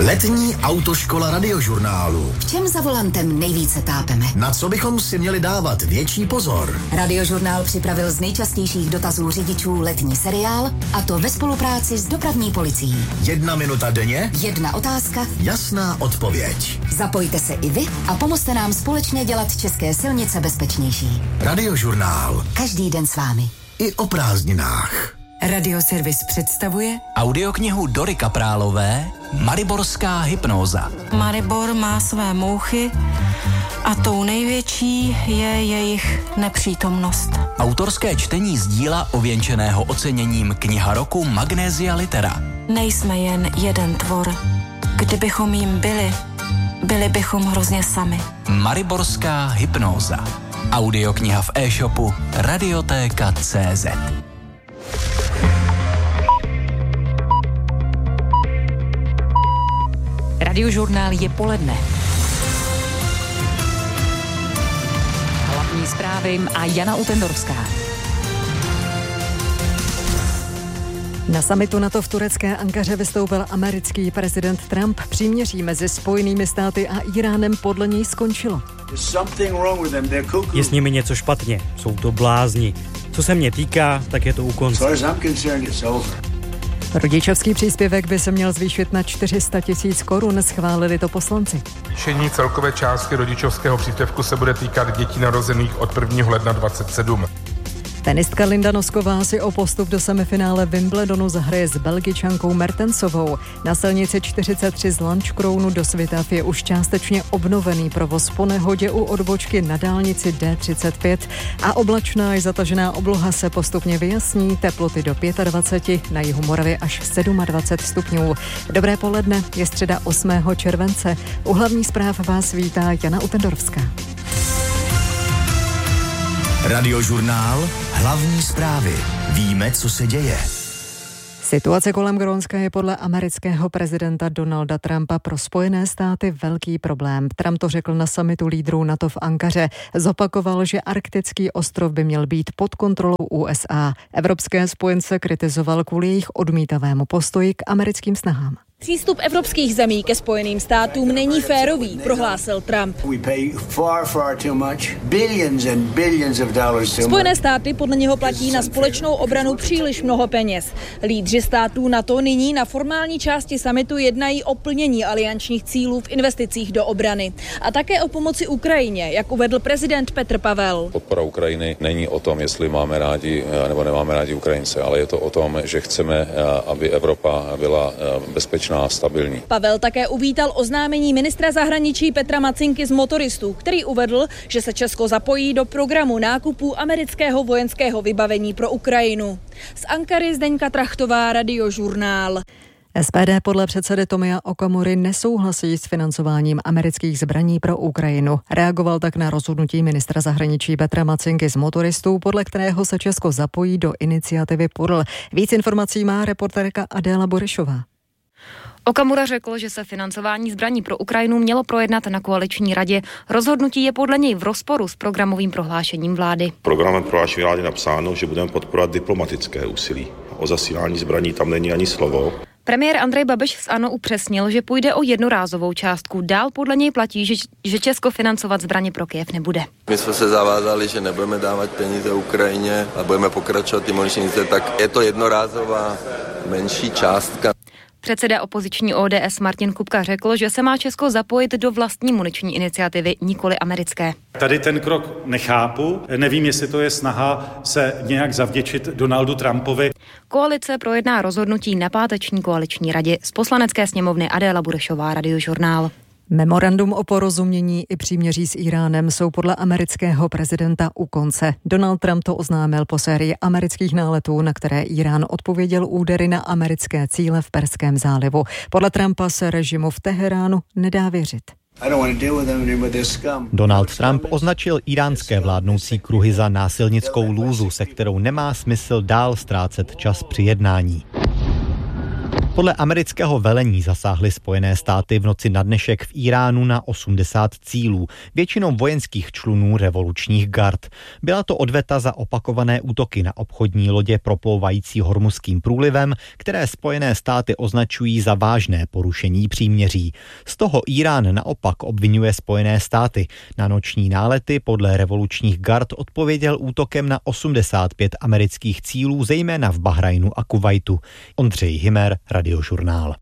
Letní autoškola Radiožurnálu. V čem za volantem nejvíce tápeme? Na co bychom si měli dávat větší pozor? Radiožurnál připravil z nejčastějších dotazů řidičů letní seriál, a to ve spolupráci s dopravní policií. 1 minuta denně, 1 otázka, jasná odpověď. Zapojte se i vy a pomozte nám společně dělat české silnice bezpečnější. Radiožurnál. Každý den s vámi. I o prázdninách. Radioservis představuje audioknihu Dory Kaprálové Mariborská hypnóza. Maribor má své mouchy a tou největší je jejich nepřítomnost. Autorské čtení z díla ověnčeného oceněním Kniha roku Magnesia Litera. Nejsme jen jeden tvor. Kdybychom jim byli bychom hrozně sami. Mariborská hypnóza. Audiokniha v e-shopu Radiotéka.cz. Radiožurnál je poledne. Hlavní zprávy a Jana Utendorská. Na summitu NATO v turecké Ankaře vystoupil americký prezident Trump. Příměří mezi Spojenými státy a Iránem podle něj skončilo. Je s nimi něco špatně, jsou to blázni. Co se mě týká, tak je to u konce. Rodičovský příspěvek by se měl zvýšit na 400 000 korun, schválili to poslanci. Zvýšení celkové částky rodičovského příspěvku se bude týkat dětí narozených od 1. ledna 2027. Tenistka Linda Nosková si o postup do semifinále Wimbledonu zahraje s Belgičankou Mertensovou. Na silnici 43 z Lanškrounu do Svitav je už částečně obnovený provoz po nehodě u odbočky na dálnici D35 a oblačná i zatažená obloha se postupně vyjasní, teploty do 25, na jihu Moravy až 27 stupňů. Dobré poledne, je středa 8. července. U hlavních zpráv vás vítá Jana Utendorská. Radiožurnál. Hlavní zprávy. Víme, co se děje. Situace kolem Grónska je podle amerického prezidenta Donalda Trumpa pro Spojené státy velký problém. Trump to řekl na summitu lídrů NATO v Ankaře. Zopakoval, že arktický ostrov by měl být pod kontrolou USA. Evropské spojence kritizoval kvůli jejich odmítavému postoji k americkým snahám. Přístup evropských zemí ke Spojeným státům není férový, prohlásil Trump. Spojené státy podle něho platí na společnou obranu příliš mnoho peněz. Lídři států NATO nyní na formální části summitu jednají o plnění aliančních cílů v investicích do obrany a také o pomoci Ukrajině, jak uvedl prezident Petr Pavel. Podpora Ukrajiny není o tom, jestli máme rádi nebo nemáme rádi Ukrajince, ale je to o tom, že chceme, aby Evropa byla bezpečná a stabilní. Pavel také uvítal oznámení ministra zahraničí Petra Macinky z motoristů, který uvedl, že se Česko zapojí do programu nákupů amerického vojenského vybavení pro Ukrajinu. Z Ankary Zdeňka Trachtová, Radiožurnál. SPD podle předsedy Tomia Okamury nesouhlasí s financováním amerických zbraní pro Ukrajinu. Reagoval tak na rozhodnutí ministra zahraničí Petra Macinky z motoristů, podle kterého se Česko zapojí do iniciativy PURL. Víc informací má reportérka Adéla Borešová. Okamura řekl, že se financování zbraní pro Ukrajinu mělo projednat na koaliční radě. Rozhodnutí je podle něj v rozporu s programovým prohlášením vlády. V programovém prohlášení vlády napsáno, že budeme podporovat diplomatické úsilí. O zasílání zbraní tam není ani slovo. Premiér Andrej Babiš z ANO upřesnil, že půjde o jednorázovou částku. Dál podle něj platí, že Česko financovat zbraně pro Kyjev nebude. My jsme se zavázali, že nebudeme dávat peníze Ukrajině a budeme pokračovat ty muničnice, tak je to jednorázová menší částka. Předseda opoziční ODS Martin Kupka řekl, že se má Česko zapojit do vlastní muniční iniciativy, nikoli americké. Tady ten krok nechápu, nevím, jestli to je snaha se nějak zavděčit Donaldu Trumpovi. Koalice projedná rozhodnutí na páteční koaliční radě. Z Poslanecké sněmovny Adéla Burešová, Radiožurnál. Memorandum o porozumění i příměří s Iránem jsou podle amerického prezidenta u konce. Donald Trump to oznámil po sérii amerických náletů, na které Irán odpověděl údery na americké cíle v Perském zálivu. Podle Trumpa se režimu v Teheránu nedá věřit. Donald Trump označil iránské vládnoucí kruhy za násilnickou lůzu, se kterou nemá smysl dál ztrácet čas při jednání. Podle amerického velení zasáhly Spojené státy v noci na dnešek v Iránu na 80 cílů, většinou vojenských člunů revolučních gard. Byla to odveta za opakované útoky na obchodní lodě proplouvající Hormuzským průlivem, které Spojené státy označují za vážné porušení příměří. Z toho Irán naopak obvinuje Spojené státy. Na noční nálety podle revolučních gard odpověděl útokem na 85 amerických cílů, zejména v Bahrajnu a Kuvajtu. Ondřej Himer, Radiožurnál.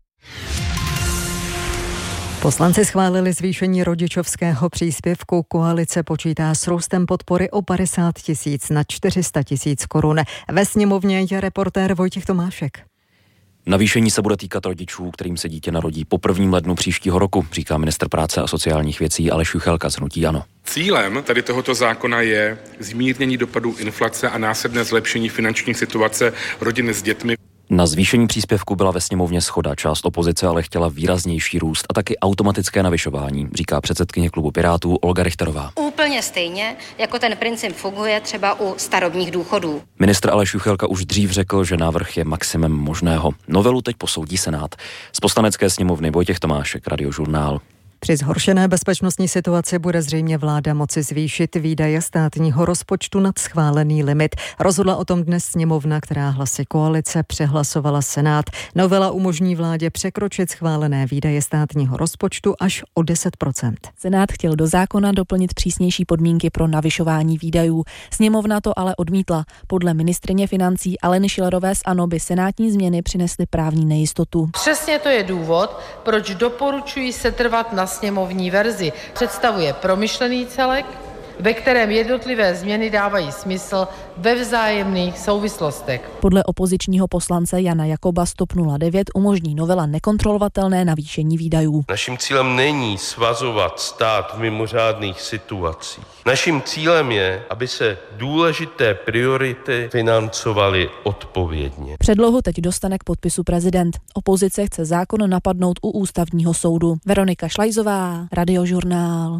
Poslanci schválili zvýšení rodičovského příspěvku. Koalice počítá s růstem podpory o 50 000 na 400 000 korun. Ve sněmovně je reportér Vojtěch Tomášek. Navýšení se bude týkat rodičů, kterým se dítě narodí po 1. lednu příštího roku, říká ministr práce a sociálních věcí Aleš Juchelka z hnutí ANO. Cílem tady tohoto zákona je zmírnění dopadů inflace a následné zlepšení finanční situace rodin s dětmi. Na zvýšení příspěvku byla ve sněmovně shoda. Část opozice ale chtěla výraznější růst a taky automatické navyšování, říká předsedkyně klubu Pirátů Olga Richterová. Úplně stejně, jako ten princip funguje třeba u starobních důchodů. Ministr Aleš Juchelka už dřív řekl, že návrh je maximem možného. Novelu teď posoudí Senát. Z Poslanecké sněmovny Vojtěch Tomášek, Radiožurnál. Při zhoršené bezpečnostní situaci bude zřejmě vláda moci zvýšit výdaje státního rozpočtu nad schválený limit. Rozhodla o tom dnes sněmovna, která hlasy koalice přehlasovala Senát. Novela umožní vládě překročit schválené výdaje státního rozpočtu až o 10%. Senát chtěl do zákona doplnit přísnější podmínky pro navyšování výdajů. Sněmovna to ale odmítla. Podle ministryně financí Aleny Schillerové z ANO by senátní změny přinesly právní nejistotu. Přesně to je důvod, proč doporučuji setrvat na sněmovní verzi. Představuje promyšlený celek, ve kterém jednotlivé změny dávají smysl ve vzájemných souvislostech. Podle opozičního poslance Jana Jakoba z TOP 09 umožní novela nekontrolovatelné navýšení výdajů. Naším cílem není svazovat stát v mimořádných situacích. Naším cílem je, aby se důležité priority financovaly odpovědně. Předlohu teď dostane k podpisu prezident. Opozice chce zákon napadnout u ústavního soudu. Veronika Šlajzová, Radiožurnál.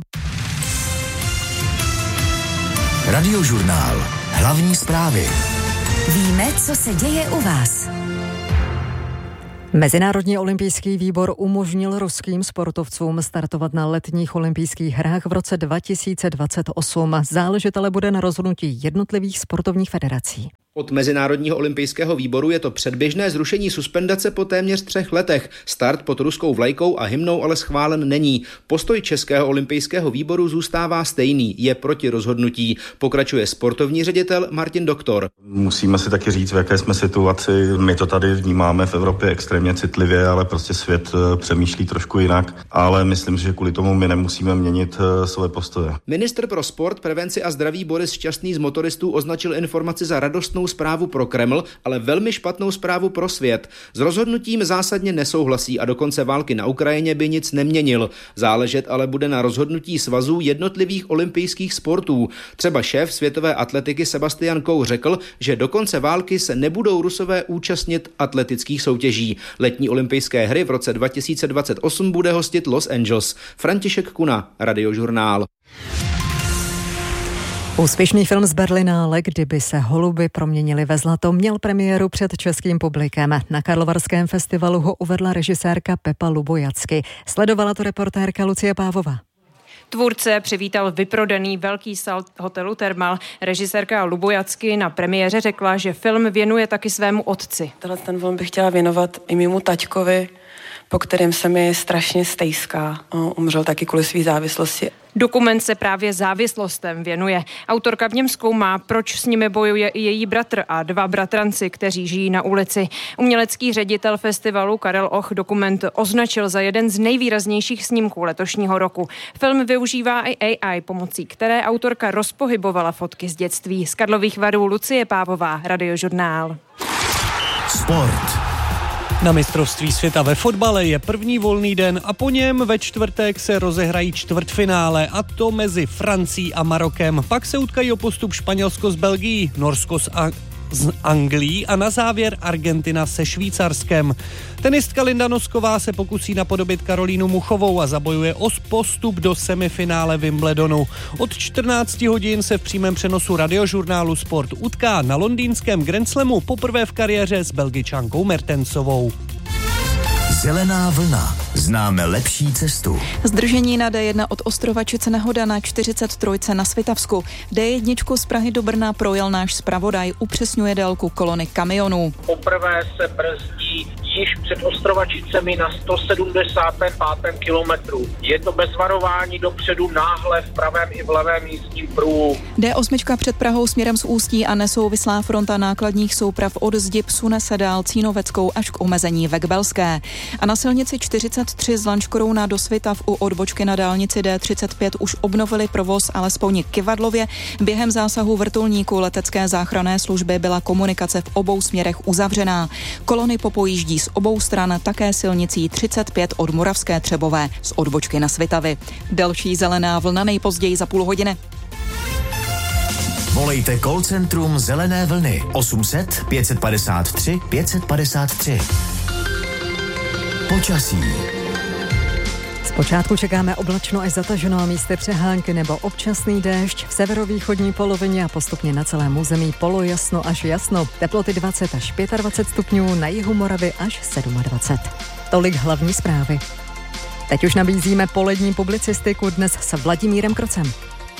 Radiožurnál. Hlavní zprávy. Víme, co se děje u vás. Mezinárodní olympijský výbor umožnil ruským sportovcům startovat na letních olympijských hrách v roce 2028. Záležet ale bude na rozhodnutí jednotlivých sportovních federací. Od Mezinárodního olympijského výboru je to předběžné zrušení suspendace po téměř 3 letech. Start pod ruskou vlajkou a hymnou ale schválen není. Postoj Českého olympijského výboru zůstává stejný, je proti rozhodnutí. Pokračuje sportovní ředitel Martin Doktor. Musíme si taky říct, v jaké jsme situaci. My to tady vnímáme v Evropě extrémně citlivě, ale prostě svět přemýšlí trošku jinak. Ale myslím, že kvůli tomu my nemusíme měnit své postoje. Ministr pro sport, prevenci a zdraví Boris Šťastný z motoristů označil informaci za radostnou zprávu pro Kreml, ale velmi špatnou zprávu pro svět. S rozhodnutím zásadně nesouhlasí a do konce války na Ukrajině by nic neměnil. Záležet ale bude na rozhodnutí svazů jednotlivých olympijských sportů. Třeba šéf světové atletiky Sebastian Coe řekl, že do konce války se nebudou Rusové účastnit atletických soutěží. Letní olympijské hry v roce 2028 bude hostit Los Angeles. František Kuna, Radiožurnál. Úspěšný film z Berlinále, Kdyby se holuby proměnily ve zlato, měl premiéru před českým publikem. Na Karlovarském festivalu ho uvedla režisérka Pepa Lubojacky. Sledovala to reportérka Lucie Pávová. Tvůrce přivítal vyprodaný velký sál hotelu Thermal. Režisérka Lubojacky na premiéře řekla, že film věnuje taky svému otci. Ten film bych chtěla věnovat i mému taťkovi, po kterém se mi strašně stejská. Umřel taky kvůli své závislosti. Dokument se právě závislostem věnuje. Autorka v něm zkoumá, proč s nimi bojuje i její bratr a 2 bratranci, kteří žijí na ulici. Umělecký ředitel festivalu Karel Och dokument označil za jeden z nejvýraznějších snímků letošního roku. Film využívá i AI, pomocí které autorka rozpohybovala fotky z dětství. Z Karlových Varů Lucie Pávová, Radiožurnál. Sport. Na mistrovství světa ve fotbale je první volný den a po něm ve čtvrtek se rozehrají čtvrtfinále, a to mezi Francií a Marokem. Pak se utkají o postup Španělsko s Belgií, Norsko s Anglií a na závěr Argentina se Švýcarskem. Tenistka Linda Nosková se pokusí napodobit Karolínu Muchovou a zabojuje o postup do semifinále Wimbledonu. Od 14 hodin se v přímém přenosu Radiožurnálu Sport utká na londýnském Grand Slamu poprvé v kariéře s Belgičankou Mertensovou. Zelená vlna. Známe lepší cestu. Zdržení na D1 od Ostrovačice Nehoda na 43 na Svitavsku. D1 z Prahy do Brna projel náš zpravodaj, upřesňuje délku kolony kamionů. Poprvé se brzdí již před Ostrovačicemi na 175. kilometru. Je to bez varování dopředu, náhle v pravém i v levém jízdním pruhu. D8 před Prahou směrem z Ústí a nesouvislá fronta nákladních souprav od zdi sune se dál Cínoveckou až k omezení Vekbelské. A na silnici 43 z Lanškrouna do Svitav u odbočky na dálnici D35 už obnovili provoz alespoň kyvadlově. Během zásahu vrtulníku letecké záchranné služby byla komunikace v obou směrech uzavřená. Kolony popojíždí z obou stran také silnicí 35 od Moravské Třebové z odbočky na Svitavy. Další zelená vlna nejpozději za půl hodiny. Volejte call centrum Zelené vlny 800 553 553. Počasí. Zpočátku čekáme oblačno až zataženo, místy přehánky nebo občasný déšť, v severovýchodní polovině a postupně na celém území polojasno až jasno. Teploty 20 až 25 stupňů, na jihu Moravy až 27. Tolik hlavní zprávy. Teď už nabízíme polední publicistiku dnes s Vladimírem Krocem.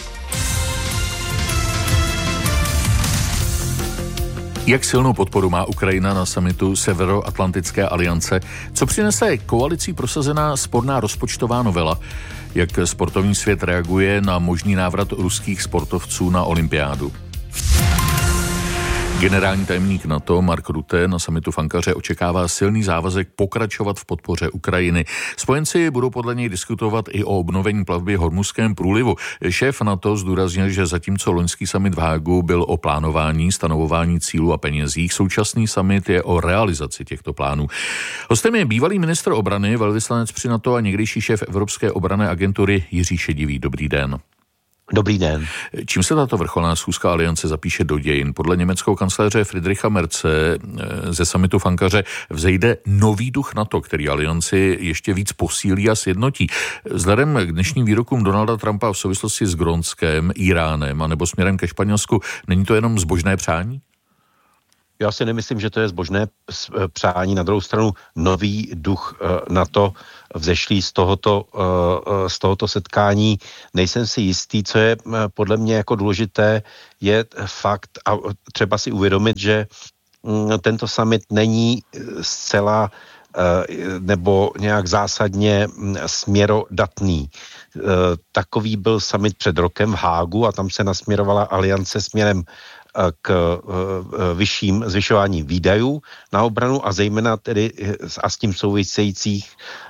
Jak silnou podporu má Ukrajina na summitu Severoatlantické aliance? Co přinese koalicí prosazená sporná rozpočtová novela? Jak sportovní svět reaguje na možný návrat ruských sportovců na olympiádu? Generální tajemník NATO Mark Rutte na summitu v Ankaře očekává silný závazek pokračovat v podpoře Ukrajiny. Spojenci budou podle něj diskutovat i o obnovení plavby Hormuzském průlivu. Šéf NATO zdůraznil, že zatímco loňský summit v Hágu byl o plánování, stanovování cílů a penězích, současný summit je o realizaci těchto plánů. Hostem je bývalý ministr obrany, velvyslanec při NATO a někdejší šéf Evropské obranné agentury Jiří Šedivý. Dobrý den. Dobrý den. Čím se tato vrcholná schůzka aliance zapíše do dějin? Podle německého kancléře Friedricha Merze ze summitu v Ankaře vzejde nový duch NATO, který alianci ještě víc posílí a sjednotí. Vzhledem k dnešním výrokům Donalda Trumpa v souvislosti s Grónskem, Iránem a nebo směrem ke Španělsku, není to jenom zbožné přání? Já si nemyslím, že to je zbožné přání. Na druhou stranu nový duch NATO vzešlý z tohoto setkání. Nejsem si jistý, co je podle mě jako důležité, je fakt a třeba si uvědomit, že tento summit není zcela nebo nějak zásadně směrodatný. Takový byl summit před rokem v Hágu a tam se nasměrovala aliance směrem k vyšším zvyšování výdajů na obranu a zejména tedy a s tím souvisejících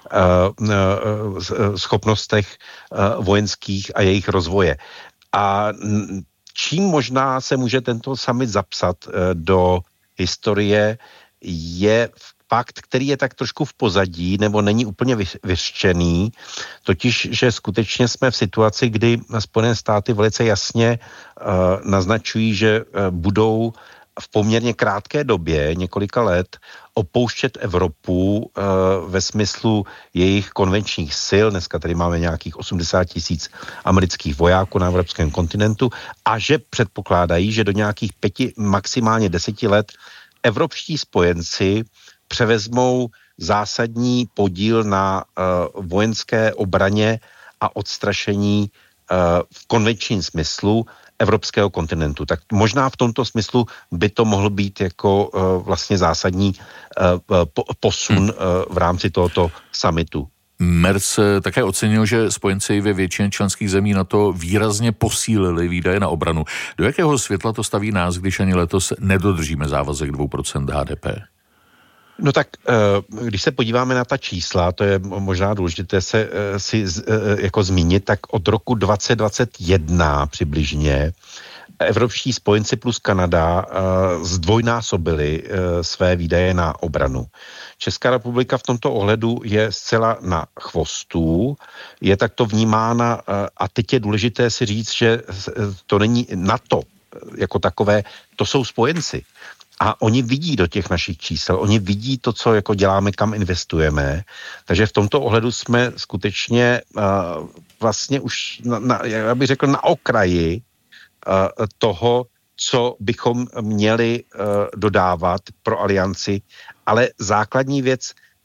schopnostech vojenských a jejich rozvoje. A čím možná se může tento summit zapsat do historie, je fakt, který je tak trošku v pozadí, nebo není úplně vyřčený, totiž, že skutečně jsme v situaci, kdy Spojené státy velice jasně naznačují, že budou v poměrně krátké době, několika let, opouštět Evropu ve smyslu jejich konvenčních sil. Dneska tady máme nějakých 80 000 amerických vojáků na evropském kontinentu a že předpokládají, že do nějakých 5, maximálně 10 let evropští spojenci převezmou zásadní podíl na vojenské obraně a odstrašení v konvenčním smyslu evropského kontinentu. Tak možná v tomto smyslu by to mohl být jako vlastně zásadní posun v rámci tohoto summitu. Merz také ocenil, že spojenci ve většině členských zemí NATO výrazně posílili výdaje na obranu. Do jakého světla to staví nás, když ani letos nedodržíme závazek 2% HDP? No tak, když se podíváme na ta čísla, to je možná důležité si jako zmínit, tak od roku 2021 přibližně evropští spojenci plus Kanada zdvojnásobili své výdaje na obranu. Česká republika v tomto ohledu je zcela na chvostu, je takto vnímána a teď je důležité si říct, že to není NATO jako takové, to jsou spojenci. A oni vidí do těch našich čísel, oni vidí to, co jako děláme, kam investujeme. Takže v tomto ohledu jsme skutečně vlastně už, já bych řekl, na okraji toho, co bychom měli dodávat pro alianci. Ale základní věc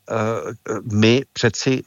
my přeci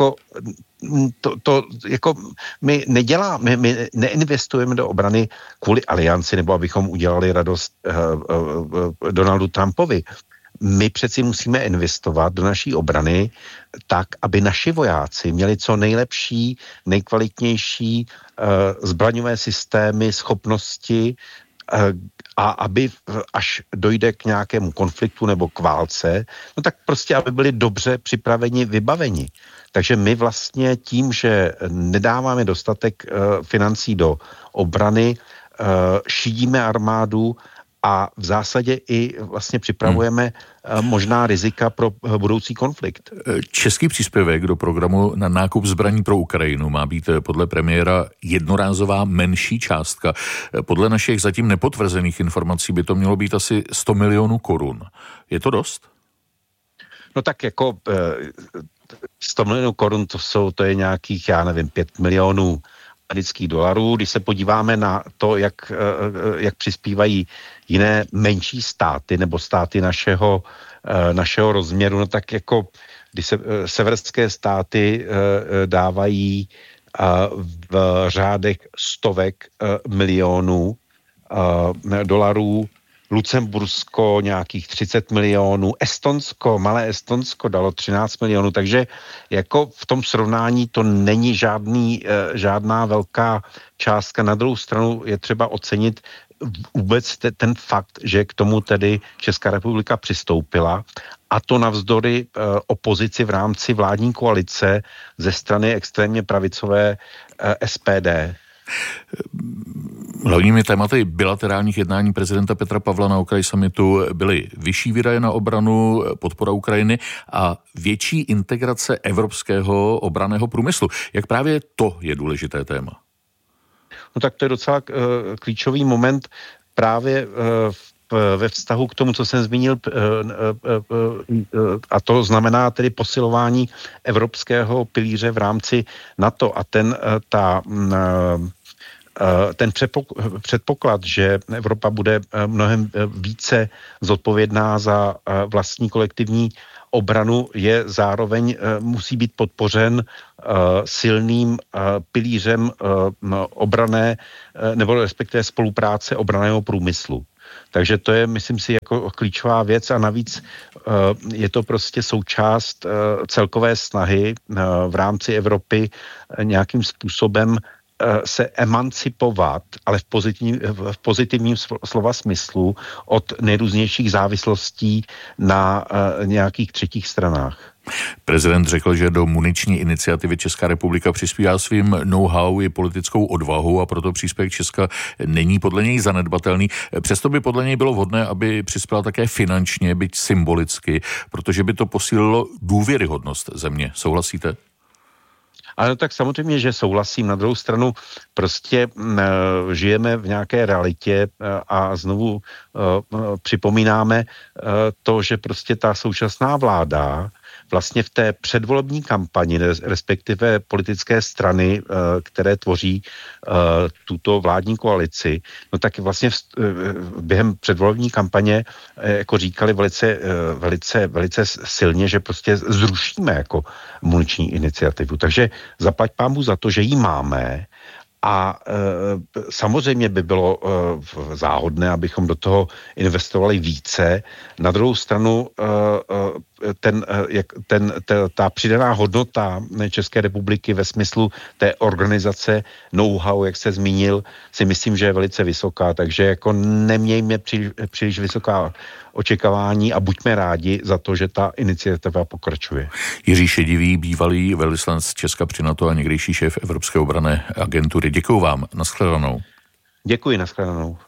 my neinvestujeme do obrany kvůli alianci, nebo abychom udělali radost Donaldu Trumpovi. My přeci musíme investovat do naší obrany tak, aby naši vojáci měli co nejlepší, nejkvalitnější zbraňové systémy, schopnosti a aby až dojde k nějakému konfliktu nebo k válce, no tak prostě, aby byli dobře připraveni, vybaveni. Takže my vlastně tím, že nedáváme dostatek financí do obrany, šidíme armádu a v zásadě i vlastně připravujeme možná rizika pro budoucí konflikt. Český příspěvek do programu na nákup zbraní pro Ukrajinu má být podle premiéra jednorázová menší částka. Podle našich zatím nepotvrzených informací by to mělo být asi 100 milionů korun. Je to dost? No tak jako 100 milionů korun to je nějakých, 5 milionů amerických dolarů. Když se podíváme na to, jak přispívají jiné menší státy nebo státy našeho rozměru, no tak jako když se severské státy dávají v řádech stovek milionů dolarů, Lucembursko nějakých 30 milionů, malé Estonsko dalo 13 milionů, takže jako v tom srovnání to není žádná velká částka. Na druhou stranu je třeba ocenit vůbec ten fakt, že k tomu tedy Česká republika přistoupila, a to navzdory opozici v rámci vládní koalice ze strany extrémně pravicové SPD. Hlavními tématy bilaterálních jednání prezidenta Petra Pavla na okraji summitu byly vyšší výdaje na obranu, podpora Ukrajiny a větší integrace evropského obranného průmyslu. Jak právě to je důležité téma? No tak to je docela klíčový moment právě ve vztahu k tomu, co jsem zmínil, a to znamená tedy posilování evropského pilíře v rámci NATO a ten předpoklad, že Evropa bude mnohem více zodpovědná za vlastní kolektivní obranu, je zároveň musí být podpořen silným pilířem obranné nebo respektive spolupráce obranného průmyslu. Takže to je, myslím si, jako klíčová věc a navíc je to prostě součást celkové snahy v rámci Evropy nějakým způsobem se emancipovat, ale v pozitivním slova smyslu, od nejrůznějších závislostí na nějakých třetích stranách. Prezident řekl, že do muniční iniciativy Česká republika přispívá svým know-how i politickou odvahou a proto příspěvek Česka není podle něj zanedbatelný. Přesto by podle něj bylo vhodné, aby přispěla také finančně, byť symbolicky, protože by to posílilo důvěryhodnost země. Souhlasíte? Ale tak samozřejmě, že souhlasím. Na druhou stranu prostě žijeme v nějaké realitě a znovu připomínáme to, že prostě ta současná vláda vlastně v té předvolební kampani, respektive politické strany, které tvoří tuto vládní koalici, no tak vlastně během předvolební kampaně jako říkali velice silně, že prostě zrušíme jako muniční iniciativu. Takže zaplať pánbůh za to, že ji máme. A samozřejmě by bylo záhodné, abychom do toho investovali více. Na druhou stranu ta přidaná hodnota České republiky ve smyslu té organizace know-how, jak se zmínil, si myslím, že je velice vysoká, takže jako nemějme příliš vysoká očekávání a buďme rádi za to, že ta iniciativa pokračuje. Jiří Šedivý, bývalý velvyslanec Česka při NATO a někdejší šéf Evropské obranné agentury. Děkuju vám. Nashledanou. Děkuji, nashledanou.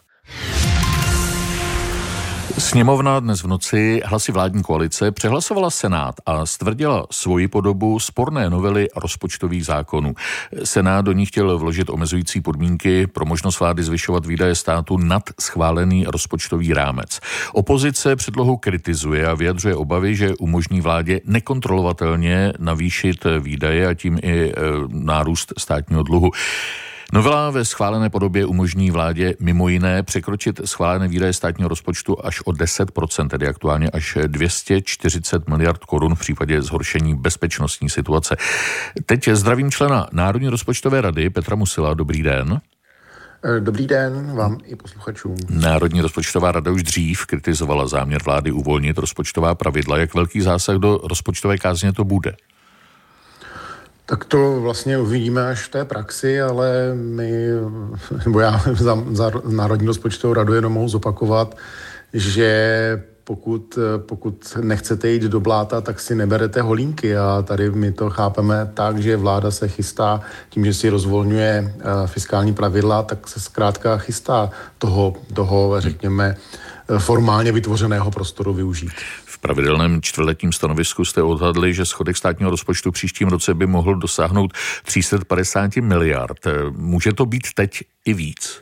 Sněmovna dnes v noci hlasy vládní koalice přehlasovala Senát a stvrdila svoji podobu sporné novely rozpočtových zákonů. Senát do ní chtěl vložit omezující podmínky pro možnost vlády zvyšovat výdaje státu nad schválený rozpočtový rámec. Opozice předlohu kritizuje a vyjadřuje obavy, že umožní vládě nekontrolovatelně navýšit výdaje a tím i nárůst státního dluhu. Novela ve schválené podobě umožní vládě mimo jiné překročit schválené výdaje státního rozpočtu až o 10%, tedy aktuálně až 240 miliard korun v případě zhoršení bezpečnostní situace. Teď zdravím člena Národní rozpočtové rady Petra Musila. Dobrý den. Dobrý den vám i posluchačům. Národní rozpočtová rada už dřív kritizovala záměr vlády uvolnit rozpočtová pravidla. Jak velký zásah do rozpočtové kázně to bude? Tak to vlastně uvidíme až v té praxi, ale já za Národní rozpočtovou radu jenom mohu zopakovat, že pokud nechcete jít do bláta, tak si neberete holínky a tady my to chápeme tak, že vláda se chystá tím, že si rozvolňuje fiskální pravidla, tak se zkrátka chystá toho řekněme, formálně vytvořeného prostoru využít. V pravidelném čtvrtletním stanovisku jste odhadli, že schodek státního rozpočtu příštím roce by mohl dosáhnout 350 miliard. Může to být teď i víc?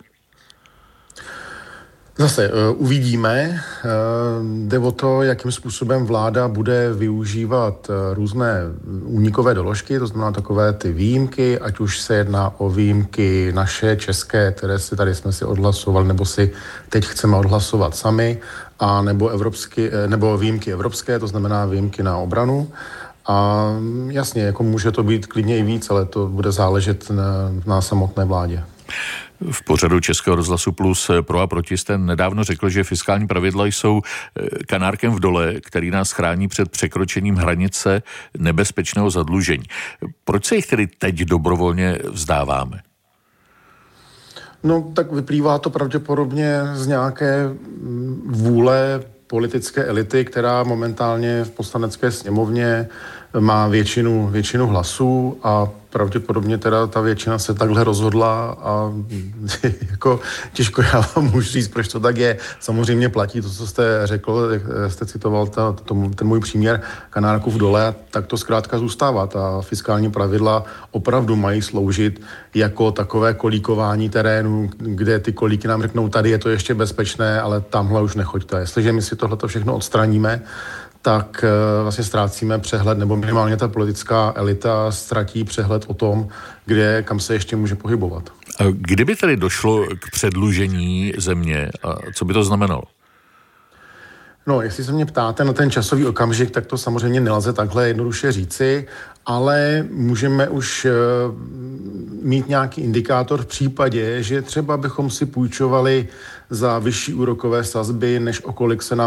Zase uvidíme. Jde o to, jakým způsobem vláda bude využívat různé únikové doložky, to znamená takové ty výjimky, ať už se jedná o výjimky naše, české, které tady jsme si odhlasovali, nebo si teď chceme odhlasovat sami, a nebo výjimky evropské, to znamená výjimky na obranu. A jasně, jako může to být klidně i víc, ale to bude záležet na samotné vládě. V pořadu Českého rozhlasu Plus pro a proti jste nedávno řekl, že fiskální pravidla jsou kanárkem v dole, který nás chrání před překročením hranice nebezpečného zadlužení. Proč se jich tedy teď dobrovolně vzdáváme? No, tak vyplývá to pravděpodobně z nějaké vůle politické elity, která momentálně v Poslanecké sněmovně má většinu hlasů a pravděpodobně teda ta většina se takhle rozhodla a jako těžko já vám můžu říct, proč to tak je. Samozřejmě platí to, co jste řekl, jste citoval ten můj příměr kanárku v dole, tak to zkrátka zůstává. Ta fiskální pravidla opravdu mají sloužit jako takové kolíkování terénu, kde ty kolíky nám řeknou, tady je to ještě bezpečné, ale tamhle už nechoďte. Jestliže my si tohleto všechno odstraníme, tak vlastně ztrácíme přehled, nebo minimálně ta politická elita ztratí přehled o tom, kam se ještě může pohybovat. A kdyby tedy došlo k předlužení země, a co by to znamenalo? No, jestli se mě ptáte na ten časový okamžik, tak to samozřejmě nelze takhle jednoduše říci, ale můžeme už mít nějaký indikátor v případě, že třeba bychom si půjčovali za vyšší úrokové sazby, než o kolik se nám